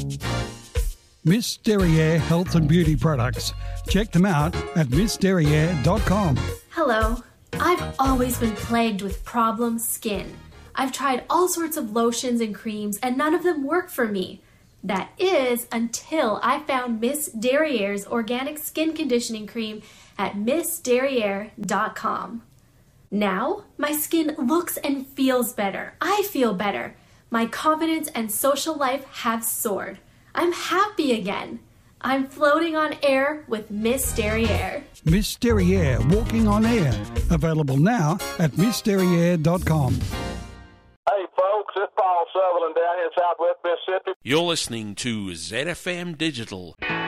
Miss Derriere Health and Beauty Products. Check them out at missderriere.com. Hello. I've always been plagued with problem skin. I've tried all sorts of lotions and creams and none of them work for me. That is until I found Miss Derriere's organic skin conditioning cream at missderriere.com. Now, my skin looks and feels better. I feel better. My confidence and social life have soared. I'm happy again. I'm floating on air with Miss Derriere. Miss Derriere Walking on Air. Available now at missderriere.com. Hey folks, it's Paul Sutherland down here in Southwest Mississippi. You're listening to ZFM Digital.